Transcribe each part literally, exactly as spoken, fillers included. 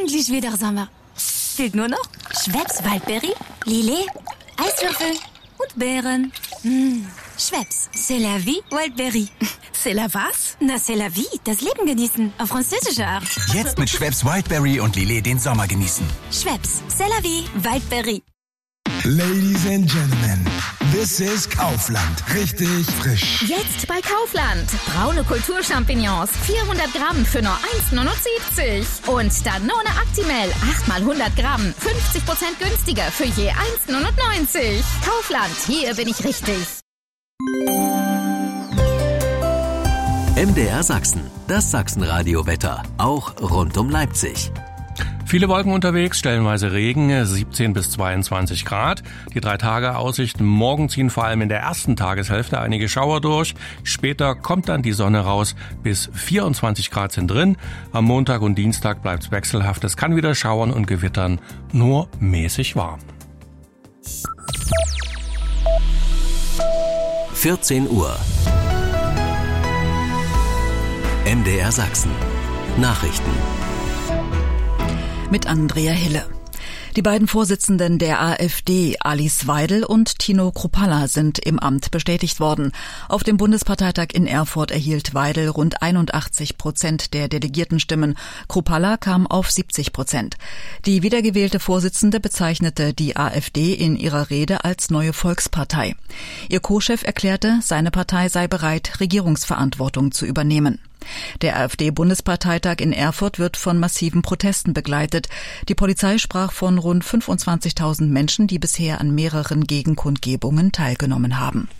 endlich wieder Sommer. Fehlt nur noch Schweppes Waldberry, Lillet, Eiswürfel und Beeren. Mmh. Schweppes, c'est la vie, Waldberry. C'est la was? Na, c'est la vie, das Leben genießen, auf französische Art. Jetzt mit Schweppes Wildberry und Lillet den Sommer genießen. Schweppes, c'est la vie, Waldberry. Ladies and Gentlemen, this is Kaufland. Richtig frisch. Jetzt bei Kaufland. Braune Kulturchampignons, vierhundert Gramm für nur eins Komma neunundsiebzig. Und Danone Actimel, acht mal hundert Gramm, fünfzig Prozent günstiger für je eins Komma neunundneunzig. Kaufland, hier bin ich richtig. M D R Sachsen, das Sachsenradio-Wetter, auch rund um Leipzig. Viele Wolken unterwegs, stellenweise Regen, siebzehn bis zweiundzwanzig Grad. Die drei Tage Aussichten, morgen ziehen vor allem in der ersten Tageshälfte einige Schauer durch. Später kommt dann die Sonne raus, bis vierundzwanzig Grad sind drin. Am Montag und Dienstag bleibt's wechselhaft. Es kann wieder schauern und gewittern, nur mäßig warm. vierzehn Uhr. M D R Sachsen. Nachrichten. Mit Andrea Hille. Die beiden Vorsitzenden der AfD, Alice Weidel und Tino Kruppalla, sind im Amt bestätigt worden. Auf dem Bundesparteitag in Erfurt erhielt Weidel rund einundachtzig Prozent der Delegiertenstimmen. Kruppalla kam auf siebzig Prozent. Die wiedergewählte Vorsitzende bezeichnete die AfD in ihrer Rede als neue Volkspartei. Ihr Co-Chef erklärte, seine Partei sei bereit, Regierungsverantwortung zu übernehmen. Der AfD-Bundesparteitag in Erfurt wird von massiven Protesten begleitet. Die Polizei sprach von rund fünfundzwanzigtausend Menschen, die bisher an mehreren Gegenkundgebungen teilgenommen haben.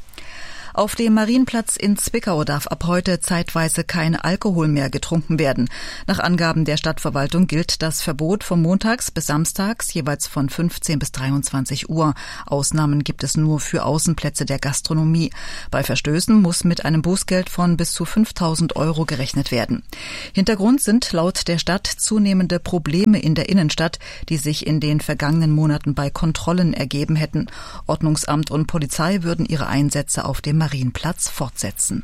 Auf dem Marienplatz in Zwickau darf ab heute zeitweise kein Alkohol mehr getrunken werden. Nach Angaben der Stadtverwaltung gilt das Verbot von montags bis samstags jeweils von fünfzehn bis dreiundzwanzig Uhr. Ausnahmen gibt es nur für Außenplätze der Gastronomie. Bei Verstößen muss mit einem Bußgeld von bis zu fünftausend Euro gerechnet werden. Hintergrund sind laut der Stadt zunehmende Probleme in der Innenstadt, die sich in den vergangenen Monaten bei Kontrollen ergeben hätten. Ordnungsamt und Polizei würden ihre Einsätze auf dem Marienplatz fortsetzen.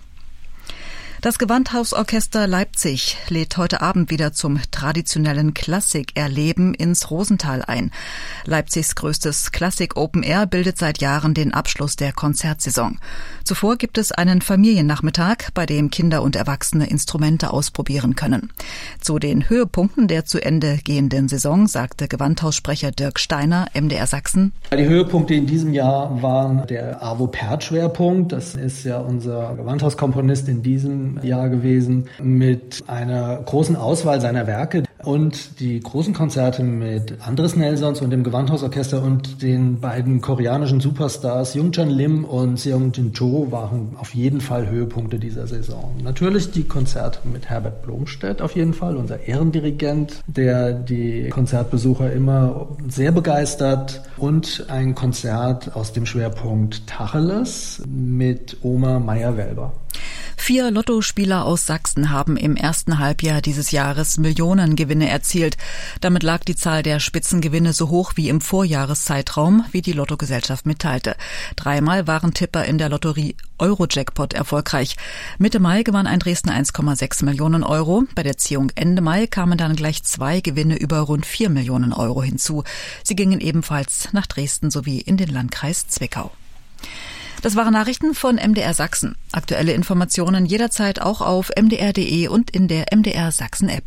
Das Gewandhausorchester Leipzig lädt heute Abend wieder zum traditionellen Klassik-Erleben ins Rosental ein. Leipzigs größtes Klassik-Open-Air bildet seit Jahren den Abschluss der Konzertsaison. Zuvor gibt es einen Familiennachmittag, bei dem Kinder und Erwachsene Instrumente ausprobieren können. Zu den Höhepunkten der zu Ende gehenden Saison sagte Gewandhaussprecher Dirk Steiner, M D R Sachsen: Die Höhepunkte in diesem Jahr waren der Arvo Pärt-Schwerpunkt. Das ist ja unser Gewandhauskomponist in diesem Jahr gewesen, mit einer großen Auswahl seiner Werke, und die großen Konzerte mit Andres Nelsons und dem Gewandhausorchester und den beiden koreanischen Superstars Jungchan Lim und Seong-Jin Cho waren auf jeden Fall Höhepunkte dieser Saison. Natürlich die Konzerte mit Herbert Blomstedt, auf jeden Fall, unser Ehrendirigent, der die Konzertbesucher immer sehr begeistert, und ein Konzert aus dem Schwerpunkt Tacheles mit Oma Meyer-Welber. Vier Lottospieler aus Sachsen haben im ersten Halbjahr dieses Jahres Millionengewinne erzielt. Damit lag die Zahl der Spitzengewinne so hoch wie im Vorjahreszeitraum, wie die Lottogesellschaft mitteilte. Dreimal waren Tipper in der Lotterie Eurojackpot erfolgreich. Mitte Mai gewann ein Dresdner eins Komma sechs Millionen Euro. Bei der Ziehung Ende Mai kamen dann gleich zwei Gewinne über rund vier Millionen Euro hinzu. Sie gingen ebenfalls nach Dresden sowie in den Landkreis Zwickau. Das waren Nachrichten von M D R Sachsen. Aktuelle Informationen jederzeit auch auf m d r punkt d e und in der M D R Sachsen App.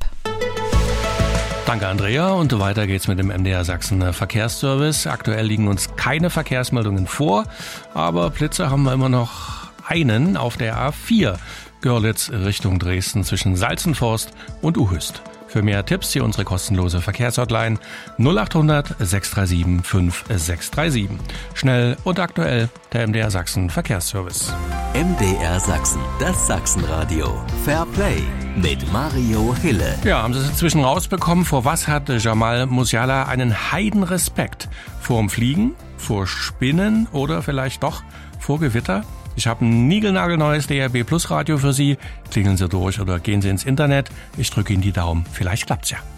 Danke, Andrea. Und weiter geht's mit dem M D R Sachsen Verkehrsservice. Aktuell liegen uns keine Verkehrsmeldungen vor, aber Blitze haben wir immer noch einen auf der A vier. Görlitz Richtung Dresden zwischen Salzenforst und Uhüst. Für mehr Tipps hier unsere kostenlose Verkehrshotline null acht hundert sechs drei sieben fünf sechs drei sieben. Schnell und aktuell der M D R Sachsen Verkehrsservice. M D R Sachsen, das Sachsenradio. Fair Play mit Mario Hille. Ja, haben Sie es inzwischen rausbekommen? Vor was hat Jamal Musiala einen Heidenrespekt? Vorm Fliegen, vor Spinnen oder vielleicht doch vor Gewitter? Ich habe ein niegelnagelneues D R B Plus Radio für Sie. Klingeln Sie durch oder gehen Sie ins Internet. Ich drücke Ihnen die Daumen. Vielleicht klappt's ja.